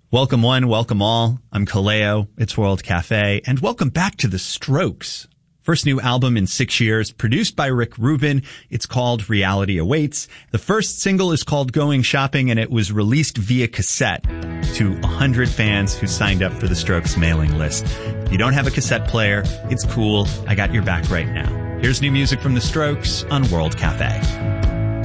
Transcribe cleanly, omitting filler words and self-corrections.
Welcome one, welcome all. I'm Kaleo. It's World Cafe, and welcome back to The Strokes. First new album in 6 years, produced by Rick Rubin. It's called Reality Awaits. The first single is called Going Shopping, and it was released via cassette to 100 fans who signed up for the Strokes mailing list. If you don't have a cassette player, it's cool. I got your back right now. Here's new music from the Strokes on World Cafe.